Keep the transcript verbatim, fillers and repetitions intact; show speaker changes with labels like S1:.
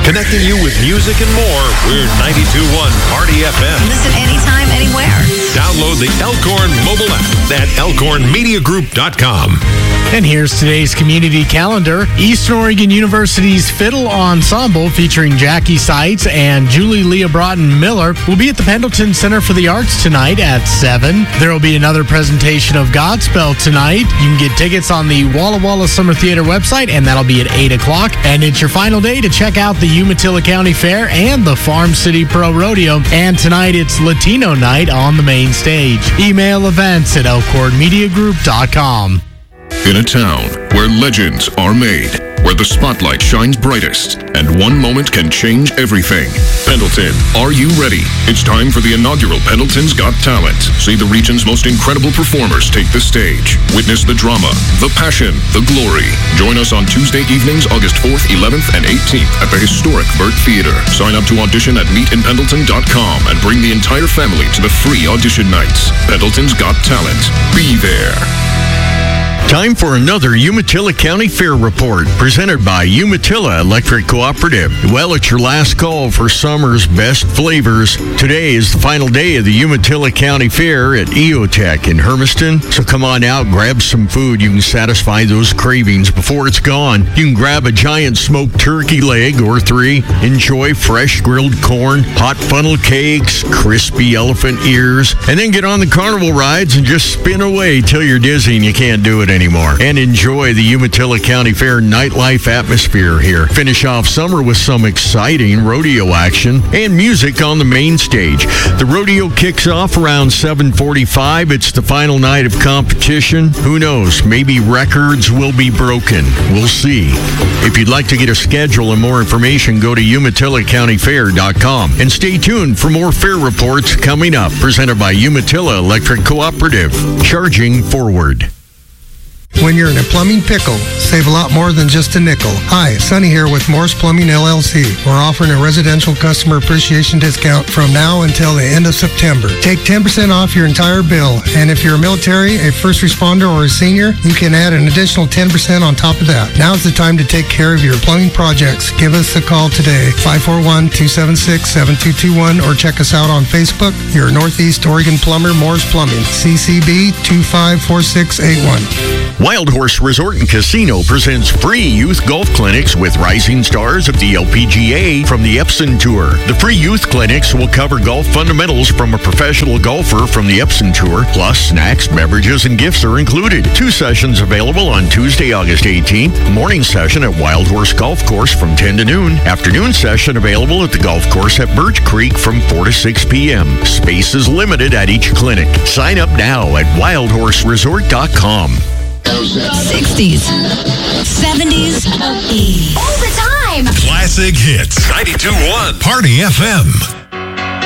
S1: Connecting you with music and more, we're ninety-two point one Party F M.
S2: Listen anytime, anywhere.
S1: Download the Elkhorn mobile app at elkhorn media group dot com.
S3: And here's today's community calendar. Eastern Oregon University's Fiddle Ensemble featuring Jackie Seitz and Julie Leah Broughton Miller will be at the Pendleton Center for the Arts tonight at seven. There will be another presentation of Godspell tonight. You can get tickets on the Walla Walla Summer Theater website, and that'll be at eight o'clock. And it's your final day to check out the Umatilla County Fair and the Farm City Pro Rodeo. And tonight it's Latino Night on the main stage. Email events at elkhorn media group dot com.
S4: In a town where legends are made, where the spotlight shines brightest, and one moment can change everything. Pendleton, are you ready? It's time for the inaugural Pendleton's Got Talent. See the region's most incredible performers take the stage. Witness the drama, the passion, the glory. Join us on Tuesday evenings, August fourth, eleventh, and eighteenth at the historic Burt Theater. Sign up to audition at meet in pendleton dot com and bring the entire family to the free audition nights. Pendleton's Got Talent. Be there.
S5: Time for another Umatilla County Fair Report, presented by Umatilla Electric Cooperative. Well, it's your last call for summer's best flavors. Today is the final day of the Umatilla County Fair at EOTech in Hermiston. So come on out, grab some food. You can satisfy those cravings before it's gone. You can grab a giant smoked turkey leg or three. Enjoy fresh grilled corn, hot funnel cakes, crispy elephant ears, and then get on the carnival rides and just spin away till you're dizzy and you can't do it anymore. And enjoy the Umatilla County Fair nightlife atmosphere here. Finish off summer with some exciting rodeo action and music on the main stage. The rodeo kicks off around seven forty-five. It's the final night of competition. Who knows? Maybe records will be broken. We'll see. If you'd like to get a schedule and more information, go to umatilla county fair dot com. And stay tuned for more fair reports coming up. Presented by Umatilla Electric Cooperative. Charging forward.
S6: When you're in a plumbing pickle, save a lot more than just a nickel. Hi, Sonny here with Morse Plumbing L L C. We're offering a residential customer appreciation discount from now until the end of September. Take ten percent off your entire bill. And if you're a military, a first responder, or a senior, you can add an additional ten percent on top of that. Now's the time to take care of your plumbing projects. Give us a call today, five four one, two seven six, seven two two one, or check us out on Facebook. Your Northeast Oregon plumber, Morse Plumbing, C C B two five four six eight one.
S5: Wild Horse Resort and Casino presents free youth golf clinics with rising stars of the L P G A from the Epson Tour. The free youth clinics will cover golf fundamentals from a professional golfer from the Epson Tour, plus snacks, beverages, and gifts are included. Two sessions available on Tuesday, August eighteenth. Morning session at Wild Horse Golf Course from ten to noon. Afternoon session available at the golf course at Birch Creek from four to six p.m. Space is limited at each clinic. Sign up now at wild horse resort dot com.
S2: sixties, seventies, all the time.
S1: Classic hits. ninety-two point one Party F M.